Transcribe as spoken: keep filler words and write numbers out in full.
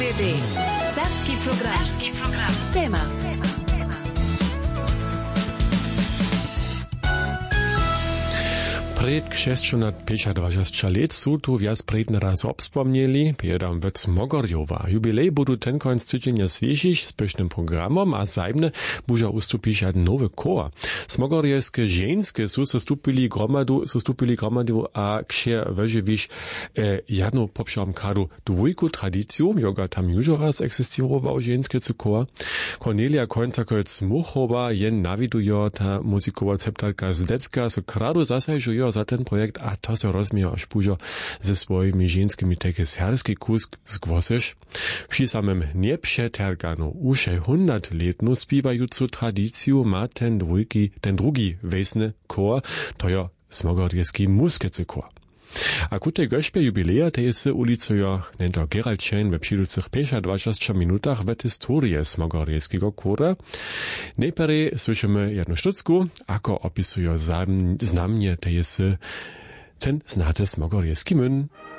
R B. Serbski program. Serbski program. Tema. Pred šesťstopäťdesiatdva let sú tu viac predne raz obspomnieli, piedam vec Mogorjowa. Jubilej budu ten końc tydzienia sviežiš s pysznym programom a zajmne buža ustupić ad nowy kor. Smogorjewskie żeńskie sú zastupili gromadu, zastupili gromadu a kšer veživiš e, jadnu popšom kradu dvojku tradiciju, joga tam już raz existirował żeńskie kor. Cornelia Końcakojc-Muchowa jen nawidujo ta muzikowa ceptalka Zdebska, so kradu zasajujo za ten projekt, a to se rozmieja až pužo ze svojimi ženskými také serbski kusk zgłosiš. Przy samym nepřeterganu uše hundertletnu spívajúcu tradíciu má ten drugi, ten drugi vesny kor, to je Smogorjewski muskicy kor. A ku tej gośpie jubileja tej se ulicujo nento Gerald Čejn we přijúcich dwadzieścia minutach w historie Smogorjewskiego kora. Najpierw słyszymy jednu sztucku, ako opisujo znamnie tej se ten znate Smogorjewski myn.